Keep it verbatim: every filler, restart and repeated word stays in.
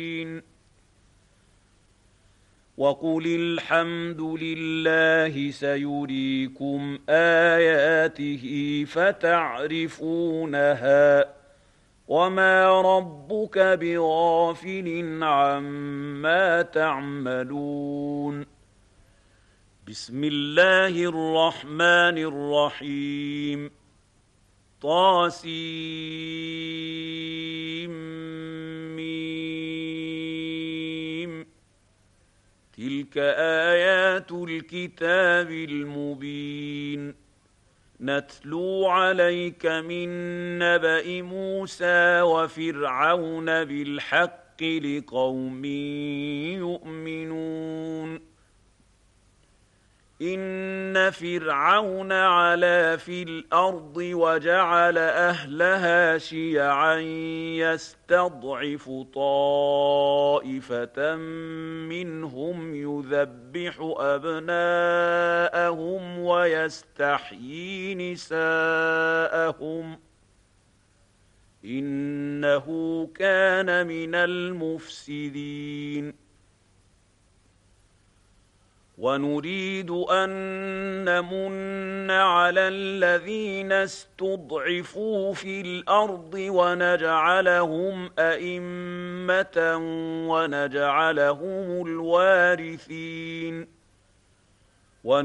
وقل الحمد لله سيريكم آياته فتعرفونها وما ربك بغافل عما تعملون. بسم الله الرحمن الرحيم. طاسيم تلك آيات الكتاب المبين نتلو عليك من نبأ موسى وفرعون بالحق لقوم يؤمنون. إن فرعون علا في الأرض وجعل أهلها شيعا يستضعف طائفة منهم يذبح أبناءهم ويستحيي نساءهم إنه كان من المفسدين. ونريد أن نمن على الذين استضعفوا في الأرض ونجعلهم أئمة ونجعلهم الوارثين.